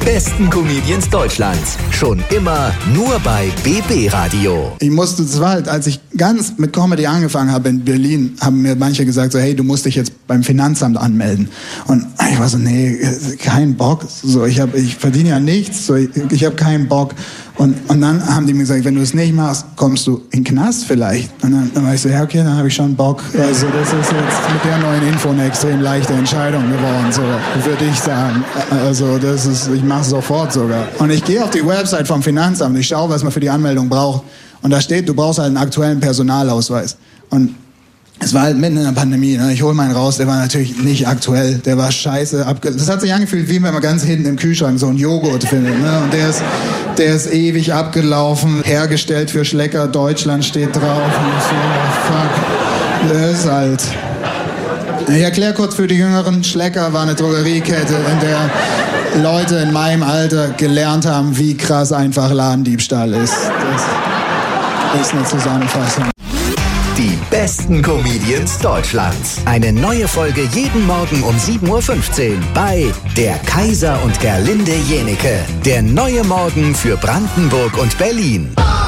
besten Comedians Deutschlands. Schon immer nur bei BB Radio. Das war halt, als ich ganz mit Comedy angefangen habe in Berlin, haben mir manche gesagt so, hey, du musst dich jetzt beim Finanzamt anmelden. Und ich war so, nee, kein Bock. So, ich verdiene ja nichts. So, ich habe keinen Bock. Und dann haben die mir gesagt, wenn du es nicht machst, kommst du in den Knast vielleicht. Und dann war ich so, ja okay, dann habe ich schon Bock. Also das ist jetzt mit der neuen Info eine extrem leichte Entscheidung geworden, so würde ich sagen. Also ich mache es sofort sogar. Und ich gehe auf die Website vom Finanzamt, ich schaue, was man für die Anmeldung braucht. Und da steht, du brauchst halt einen aktuellen Personalausweis. Und es war halt mitten in der Pandemie, ne? Ich hole meinen raus, der war natürlich nicht aktuell, der war scheiße das hat sich angefühlt, wie wenn man ganz hinten im Kühlschrank so einen Joghurt findet, ne? Und der ist ewig abgelaufen, hergestellt für Schlecker, Deutschland steht drauf und ich so, fuck, das ist halt... Ich erkläre kurz für die Jüngeren, Schlecker war eine Drogeriekette, in der Leute in meinem Alter gelernt haben, wie krass einfach Ladendiebstahl ist. Das ist eine Zusammenfassung. Die besten Comedians Deutschlands. Eine neue Folge jeden Morgen um 7.15 Uhr bei Der Kaiser und Gerlinde Jenecke. Der neue Morgen für Brandenburg und Berlin.